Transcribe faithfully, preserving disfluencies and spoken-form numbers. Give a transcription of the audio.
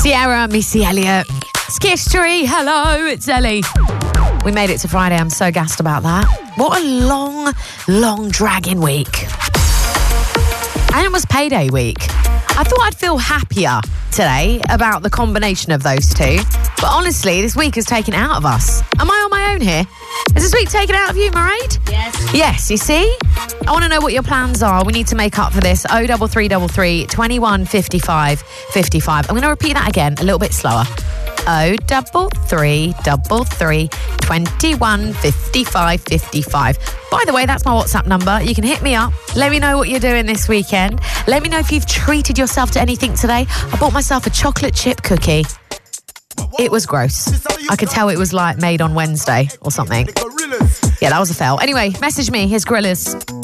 Sierra, Missy Elliott. Skishtree, hello, it's Ellie. We made it to Friday. I'm so gassed about that. What a long, long dragging week. And it was payday week. I thought I'd feel happier today about the combination of those two. But honestly, this week has taken it out of us. Am I on my own here? Is this week taken out of you, Mairead? Yes. Yes, you see? I want to know what your plans are. We need to make up for this. oh three three three three, twenty-one, fifty-five, fifty-five. I'm going to repeat that again a little bit slower. oh three three three three, twenty-one, fifty-five, fifty-five. By the way, that's my WhatsApp number. You can hit me up. Let me know what you're doing this weekend. Let me know if you've treated yourself to anything today. I bought myself a chocolate chip cookie. It was gross. I could tell it was like made on Wednesday or something. Yeah, that was a fail. Anyway, message me. Here's Gorillaz.